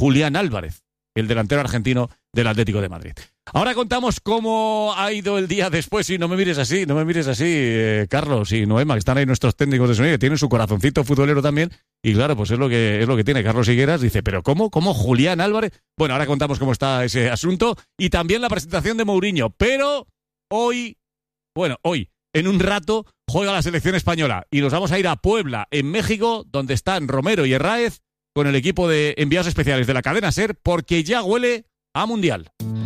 Julián Álvarez, el delantero argentino del Atlético de Madrid. Ahora contamos cómo ha ido el día después. Y no me mires así, Carlos y Noema, que están ahí nuestros técnicos de sonido, que tienen su corazoncito futbolero también. Y claro, pues es lo que tiene Carlos Higueras. Dice, ¿pero cómo Julián Álvarez? Bueno, ahora contamos cómo está ese asunto. Y también la presentación de Mourinho. Pero hoy, en un rato, juega la selección española. Y nos vamos a ir a Puebla, en México, donde están Romero y Herráez, con el equipo de enviados especiales de la cadena SER, porque ya huele a Mundial.